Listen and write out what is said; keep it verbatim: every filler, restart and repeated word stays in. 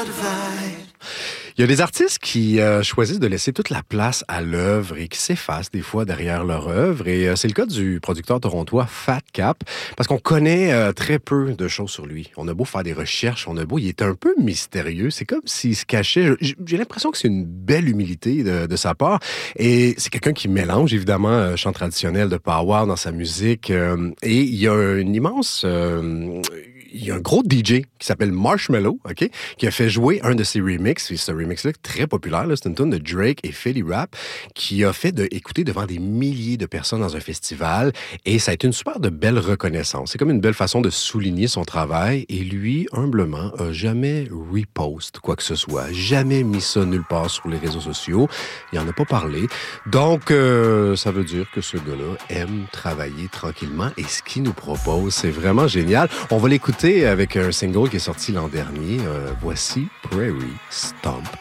Il y a des artistes qui euh, choisissent de laisser toute la place à l'œuvre et qui s'effacent des fois derrière leur œuvre. Et euh, c'est le cas du producteur torontois Fat Cap, parce qu'on connaît euh, très peu de choses sur lui. On a beau faire des recherches, on a beau, il est un peu mystérieux. C'est comme s'il se cachait. J'ai, j'ai l'impression que c'est une belle humilité de, de sa part. Et c'est quelqu'un qui mélange évidemment euh, chant traditionnel de power dans sa musique. Euh, et il y a une immense... Euh, il y a un gros D J qui s'appelle Marshmello, OK, qui a fait jouer un de ses remixes. Et ce remix-là, très populaire, là, c'est une tune de Drake et Philly Rap, qui a fait de, écouter devant des milliers de personnes dans un festival. Et ça a été une super de belle reconnaissance. C'est comme une belle façon de souligner son travail. Et lui, humblement, a jamais repost quoi que ce soit. Jamais mis ça nulle part sur les réseaux sociaux. Il en a pas parlé. Donc, euh, ça veut dire que ce gars-là aime travailler tranquillement. Et ce qu'il nous propose, c'est vraiment génial. On va l'écouter avec un single qui est sorti l'an dernier. Euh, voici Prairie Stomp.